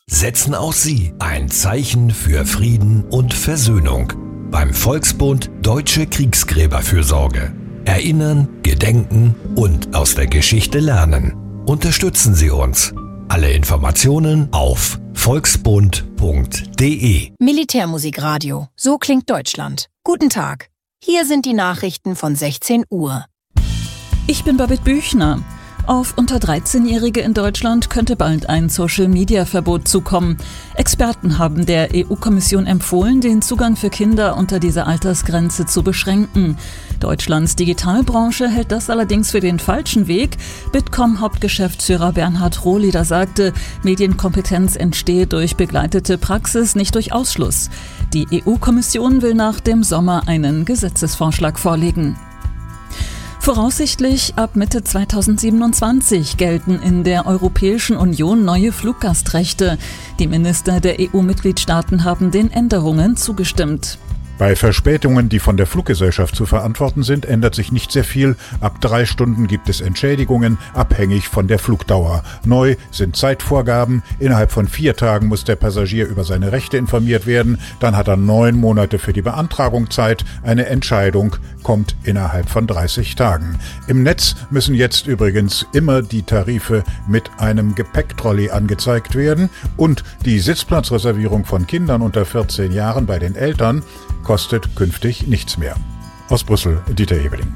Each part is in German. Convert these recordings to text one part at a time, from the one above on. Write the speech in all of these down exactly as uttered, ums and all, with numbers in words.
setzen auch Sie ein Zeichen für Frieden und Versöhnung beim Volksbund Deutsche Kriegsgräberfürsorge. Erinnern, gedenken und aus der Geschichte lernen. Unterstützen Sie uns. Alle Informationen auf volksbund punkt de. Militärmusikradio. So klingt Deutschland. Guten Tag. Hier sind die Nachrichten von sechzehn Uhr. Ich bin Babette Büchner. Auf unter dreizehnjährige in Deutschland könnte bald ein Social-Media-Verbot zukommen. Experten haben der E U-Kommission empfohlen, den Zugang für Kinder unter dieser Altersgrenze zu beschränken. Deutschlands Digitalbranche hält das allerdings für den falschen Weg. Bitkom-Hauptgeschäftsführer Bernhard Rohleder sagte, Medienkompetenz entstehe durch begleitete Praxis, nicht durch Ausschluss. Die E U-Kommission will nach dem Sommer einen Gesetzesvorschlag vorlegen. Voraussichtlich ab Mitte zweitausendsiebenundzwanzig gelten in der Europäischen Union neue Fluggastrechte. Die Minister der E U-Mitgliedstaaten haben den Änderungen zugestimmt. Bei Verspätungen, die von der Fluggesellschaft zu verantworten sind, ändert sich nicht sehr viel. Ab drei Stunden gibt es Entschädigungen, abhängig von der Flugdauer. Neu sind Zeitvorgaben. Innerhalb von vier Tagen muss der Passagier über seine Rechte informiert werden. Dann hat er neun Monate für die Beantragung Zeit. Eine Entscheidung kommt innerhalb von dreißig Tagen. Im Netz müssen jetzt übrigens immer die Tarife mit einem Gepäcktrolley angezeigt werden. Und die Sitzplatzreservierung von Kindern unter vierzehn Jahren bei den Eltern kostet künftig nichts mehr. Aus Brüssel, Dieter Ebeling.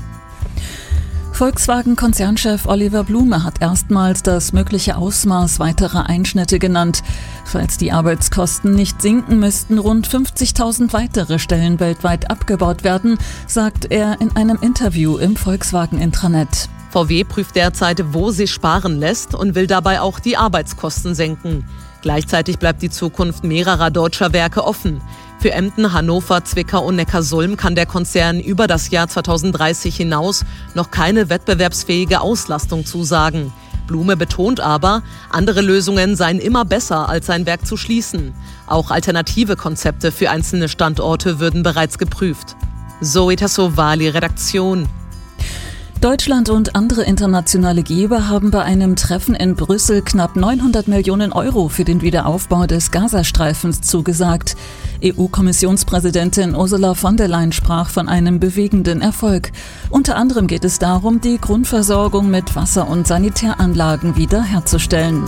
Volkswagen-Konzernchef Oliver Blume hat erstmals das mögliche Ausmaß weiterer Einschnitte genannt. Falls die Arbeitskosten nicht sinken, müssten rund fünfzigtausend weitere Stellen weltweit abgebaut werden, sagt er in einem Interview im Volkswagen-Intranet. V W prüft derzeit, wo sich sparen lässt und will dabei auch die Arbeitskosten senken. Gleichzeitig bleibt die Zukunft mehrerer deutscher Werke offen. Für Emden, Hannover, Zwickau und Neckarsulm kann der Konzern über das Jahr zweitausenddreißig hinaus noch keine wettbewerbsfähige Auslastung zusagen. Blume betont aber, andere Lösungen seien immer besser, als sein Werk zu schließen. Auch alternative Konzepte für einzelne Standorte würden bereits geprüft. Zoe Tassovali, Redaktion. Deutschland und andere internationale Geber haben bei einem Treffen in Brüssel knapp neunhundert Millionen Euro für den Wiederaufbau des Gazastreifens zugesagt. E U-Kommissionspräsidentin Ursula von der Leyen sprach von einem bewegenden Erfolg. Unter anderem geht es darum, die Grundversorgung mit Wasser- und Sanitäranlagen wiederherzustellen.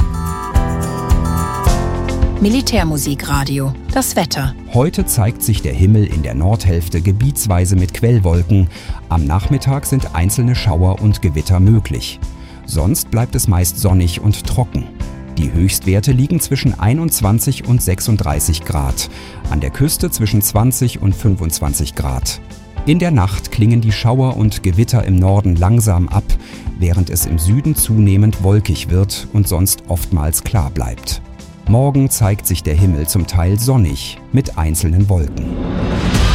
Militärmusikradio. Das Wetter. Heute zeigt sich der Himmel in der Nordhälfte gebietsweise mit Quellwolken. Am Nachmittag sind einzelne Schauer und Gewitter möglich. Sonst bleibt es meist sonnig und trocken. Die Höchstwerte liegen zwischen einundzwanzig und sechsunddreißig Grad. An der Küste zwischen zwanzig und fünfundzwanzig Grad. In der Nacht klingen die Schauer und Gewitter im Norden langsam ab, während es im Süden zunehmend wolkig wird und sonst oftmals klar bleibt. Morgen zeigt sich der Himmel zum Teil sonnig mit einzelnen Wolken.